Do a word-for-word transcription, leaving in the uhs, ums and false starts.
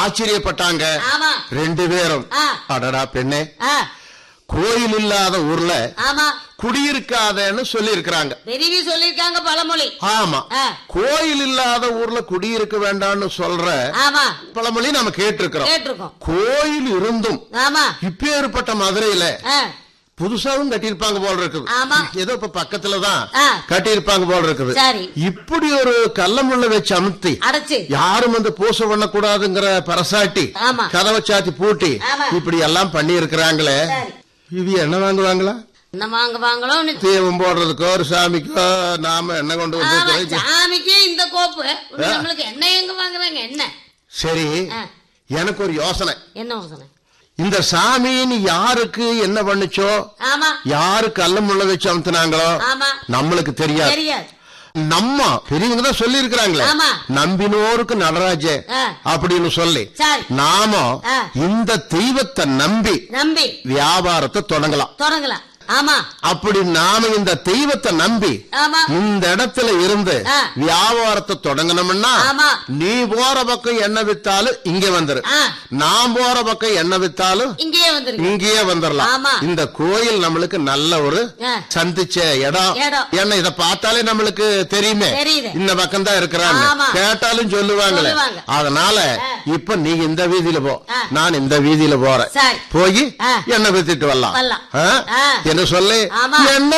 ஆச்சரியப்பட்டாங்க ரெண்டு பேரும். அடடா பெண்ணே, கோயில் இல்லாத ஊர்ல குடியிருக்காதன்னு சொல்லி இருக்கிறாங்க. சொல்லிருக்காங்க பழமொழி. ஆமா, கோயில் இல்லாத ஊர்ல குடியிருக்க வேண்டாம்னு சொல்ற பழமொழி நம்ம கேட்டிருக்கிறோம். கோயில் இருந்தும் இப்பேற்பட்ட மதுரையில புதுசாவும் கட்டியிருப்பாங்க போல இருக்குது. ஏதோ இப்ப பக்கத்துலதான் கட்டியிருப்பாங்க போல இருக்குது. இப்படி ஒரு கல்லமுள்ள வச்சு அமுத்தி யாரும் வந்து பூசை பண்ணக்கூடாதுங்கிற பரசாட்டி கதவை சாத்தி பூட்டி இப்படி எல்லாம் பண்ணி இருக்கிறாங்களே, இது என்ன வாங்குவாங்களா? என்ன வாங்குவாங்களோ? தீபம் போடுறதுக்கோ ஒரு சாமிக்கோ நாம என்ன கொண்டு வந்து சாமிக்கு இந்த கோப்பு நம்மளுக்கு என்ன எங்க வாங்குறாங்க என்ன? சரி, எனக்கு ஒரு யோசனை. என்ன யோசனை? இந்த சாமின்னு யாருக்கு என்ன பண்ணுச்சோ, யாருக்கு அல்ல முள்ள வச்சு அமுத்தினாங்களோ நம்மளுக்கு தெரியாது. நம்ம பெரியவங்க தான் சொல்லி இருக்கிறாங்களே, நம்பினோருக்கு நடராஜ அப்படின்னு சொல்லி நாம இந்த தெய்வத்தை நம்பி நம்பி வியாபாரத்தை தொடங்கலாம் தொடங்கலாம் அப்படி நாம இந்த தெய்வத்தை நம்பி இந்த இடத்துல இருந்து வியாபாரத்தை தொடங்கணும்னா, நீ போற பக்கம் என்ன வித்தாலும் இங்க வந்துரு, நான் போற பக்கம் என்ன வித்தாலும் இங்கேயே வந்துடலாம். இந்த கோயில் நம்மளுக்கு நல்ல ஒரு சந்திச்ச இடம். ஏன்னா இத பார்த்தாலே நம்மளுக்கு தெரியுமே இந்த பக்கம் தான் இருக்கிறாங்க, கேட்டாலும் சொல்லுவாங்களே. அதனால இப்ப நீ இந்த வீதியில போ, நான் இந்த வீதியில போறேன், போய் என்ன வித்துட்டு வரலாம். என்ன சொல்லு, என்ன